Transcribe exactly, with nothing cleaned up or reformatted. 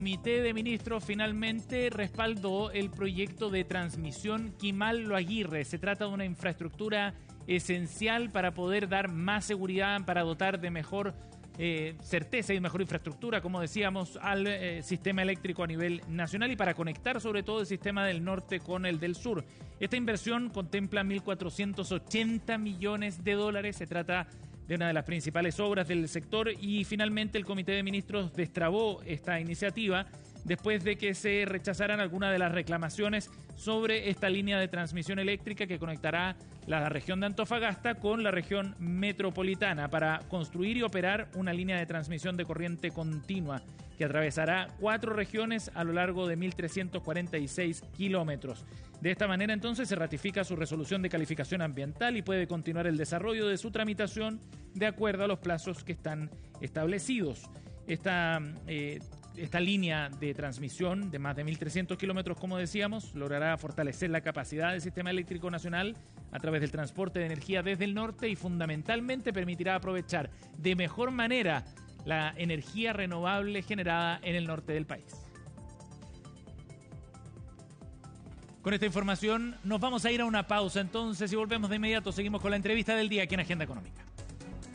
El Comité de Ministros finalmente respaldó el proyecto de transmisión Quimal-Lo Aguirre. Se trata de una infraestructura esencial para poder dar más seguridad, para dotar de mejor eh, certeza y mejor infraestructura, como decíamos, al eh, sistema eléctrico a nivel nacional y para conectar sobre todo el sistema del norte con el del sur. Esta inversión contempla mil cuatrocientos ochenta millones de dólares. Se trata de una de las principales obras del sector y finalmente el Comité de Ministros destrabó esta iniciativa después de que se rechazaran algunas de las reclamaciones sobre esta línea de transmisión eléctrica que conectará la región de Antofagasta con la región metropolitana para construir y operar una línea de transmisión de corriente continua que atravesará cuatro regiones a lo largo de mil trescientos cuarenta y seis kilómetros. De esta manera entonces se ratifica su resolución de calificación ambiental y puede continuar el desarrollo de su tramitación de acuerdo a los plazos que están establecidos. Esta eh, Esta línea de transmisión de más de mil trescientos kilómetros, como decíamos, logrará fortalecer la capacidad del sistema eléctrico nacional a través del transporte de energía desde el norte y fundamentalmente permitirá aprovechar de mejor manera la energía renovable generada en el norte del país. Con esta información nos vamos a ir a una pausa entonces y volvemos de inmediato. Seguimos con la entrevista del día aquí en Agenda Económica.